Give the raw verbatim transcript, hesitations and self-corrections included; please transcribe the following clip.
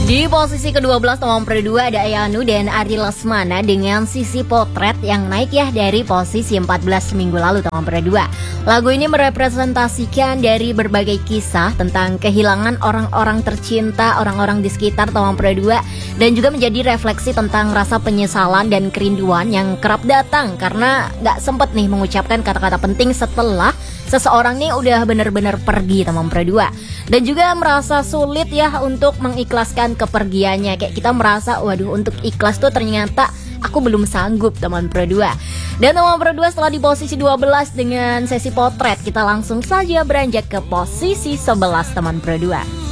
Di posisi kedua belas nomor dua ada Ayanu dan Ari Lesmana dengan Sisi Potret yang naik ya dari posisi empat belas minggu lalu nomor dua. Lagu ini merepresentasikan dari berbagai kisah tentang kehilangan orang-orang tercinta, orang-orang di sekitar nomor dua, dan juga menjadi refleksi tentang rasa penyesalan dan kerinduan yang kerap datang karena gak sempet nih mengucapkan kata-kata penting setelah seseorang nih udah benar-benar pergi teman dua. Dan juga merasa sulit ya untuk mengikhlaskan kepergiannya. Kayak kita merasa waduh untuk ikhlas tuh ternyata aku belum sanggup teman dua. Dan teman dua setelah di posisi dua belas dengan Sesi Potret, kita langsung saja beranjak ke posisi sebelas teman dua.